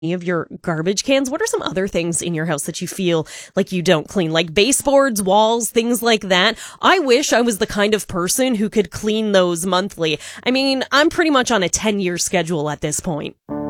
any of your garbage cans? What are some other things in your house that you feel like you don't clean? Like baseboards, walls, things like that. I wish I was the kind of person who could clean those monthly. I mean, I'm pretty much on a 10-year schedule at this point.